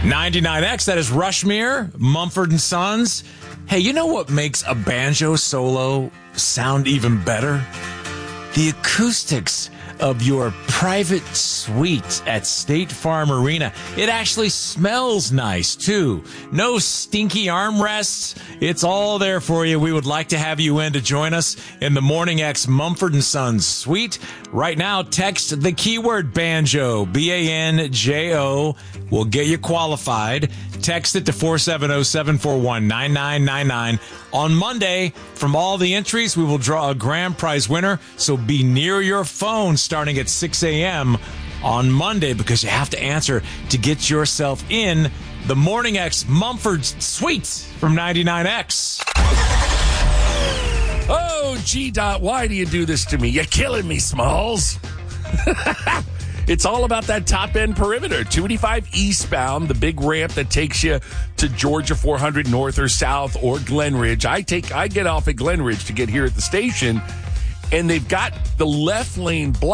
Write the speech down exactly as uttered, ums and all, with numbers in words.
ninety-nine X, that is Rushmere, Mumford and Sons. Hey, you know what makes a banjo solo sound even better? The acoustics of your private suite at State Farm Arena. It actually smells nice, too. No stinky armrests. It's all there for you. We would like to have you in to join us in the Morning X Mumford and Sons suite. Right now, text the keyword banjo, B A N J O. We'll get you qualified. Text it to four seven zero, seven four one, nine nine nine nine. On Monday, from all the entries, we will draw a grand prize winner. So be near your phone starting at six a.m. on Monday, because you have to answer to get yourself in the Morning X Mumford Suite from ninety-nine X. Oh, G. Dot, why do you do this to me? You're killing me, Smalls. It's all about that top-end perimeter. two eighty-five eastbound, the big ramp that takes you to Georgia four hundred north or south or Glen Ridge. I take, I get off at Glen Ridge to get here at the station, and they've got the left lane blocked.